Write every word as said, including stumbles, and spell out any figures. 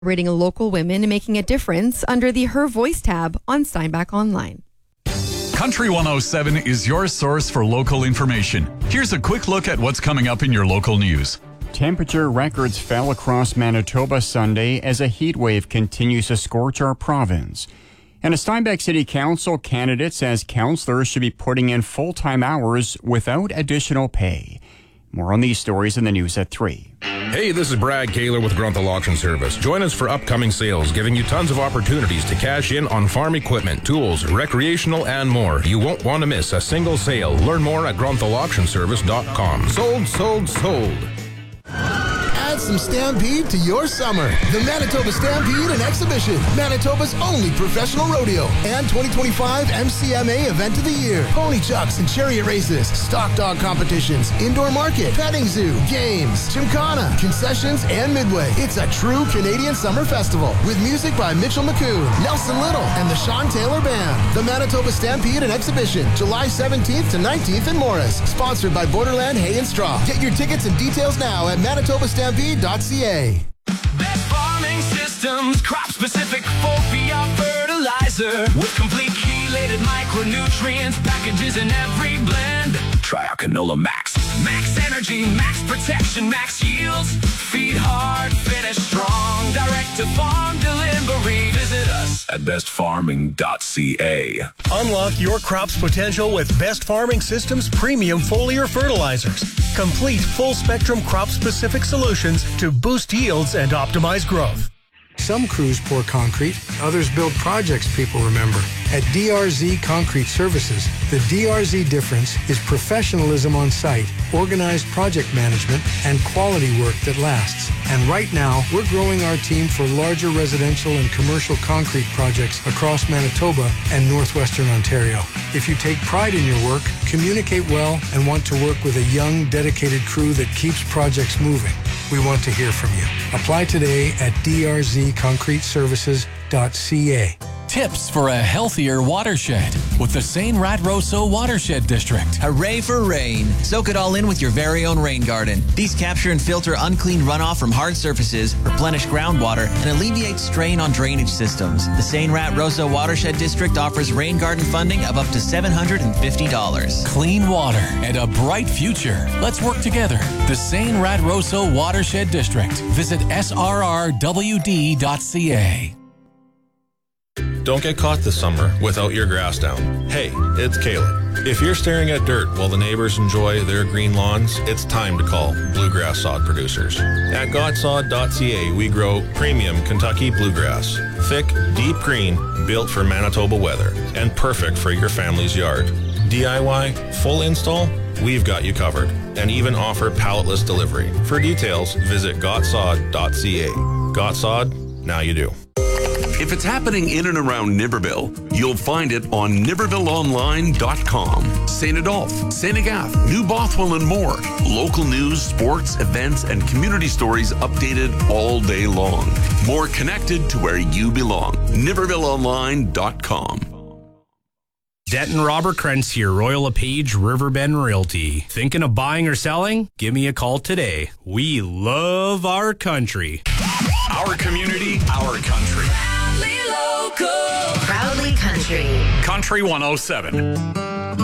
Rating local women and making a difference under the Her Voice tab on Steinbach Online. Country one oh seven is your source for local information. Here's a quick look at what's coming up in your local news. Temperature records fell across Manitoba Sunday as a heat wave continues to scorch our province. And a Steinbach City Council candidate says councillors should be putting in full-time hours without additional pay. More on these stories in the news at three. Hey, this is Brad Kaler with Grunthal Auction Service. Join us for upcoming sales, giving you tons of opportunities to cash in on farm equipment, tools, recreational, and more. You won't want to miss a single sale. Learn more at grunthal auction service dot com. Sold, sold, sold. Add some Stampede to your summer. The Manitoba Stampede and Exhibition, Manitoba's only professional rodeo and twenty twenty-five M C M A Event of the Year. Pony chucks and chariot races, stock dog competitions, indoor market, petting zoo, games, gymkhana, concessions, and midway. It's a true Canadian summer festival with music by Mitchell McCoon, Nelson Little, and the Sean Taylor Band. The Manitoba Stampede and Exhibition, July seventeenth to nineteenth in Morris. Sponsored by Borderland Hay and Straw. Get your tickets and details now at manitoba stampede dot c a. Best Farming Systems, crop-specific Fulvia fertilizer with complete chelated micronutrients, packages in every blend. Try our Canola Max. Max energy, max protection, max yields. Feed hard, finish strong. Direct to farm delivery. Visit us at best farming dot c a. Unlock your crop's potential with Best Farming Systems premium foliar fertilizers. Complete full-spectrum crop-specific solutions to boost yields and optimize growth. Some crews pour concrete, others build projects people remember. At D R Z Concrete Services, the D R Z difference is professionalism on site, organized project management, and quality work that lasts. And right now, we're growing our team for larger residential and commercial concrete projects across Manitoba and northwestern Ontario. If you take pride in your work, communicate well, and want to work with a young, dedicated crew that keeps projects moving, we want to hear from you. Apply today at d r z concrete services dot c a. Tips for a healthier watershed with the Saint Rat Rosso Watershed District. Hooray for rain. Soak it all in with your very own rain garden. These capture and filter unclean runoff from hard surfaces, replenish groundwater, and alleviate strain on drainage systems. The Saint Rat Rosso Watershed District offers rain garden funding of up to seven hundred fifty dollars. Clean water and a bright future. Let's work together. The Saint Rat Rosso Watershed District. Visit s r r w d dot c a. Don't get caught this summer without your grass down. Hey, it's Caleb. If you're staring at dirt while the neighbors enjoy their green lawns, it's time to call Bluegrass Sod Producers. At god sod dot c a, we grow premium Kentucky bluegrass. Thick, deep green, built for Manitoba weather, and perfect for your family's yard. D I Y, full install, we've got you covered, and even offer palletless delivery. For details, visit god sod dot c a. Godsod, now you do. If it's happening in and around Niverville, you'll find it on niverville online dot com. Saint Adolphe, Saint Agathe, New Bothwell, and more. Local news, sports, events, and community stories updated all day long. More connected to where you belong. niverville online dot com. Denton Robert Krentz here, Royal LePage Riverbend Realty. Thinking of buying or selling? Give me a call today. We love our country. Our community, our country. Proudly local. Proudly country. Country one oh seven.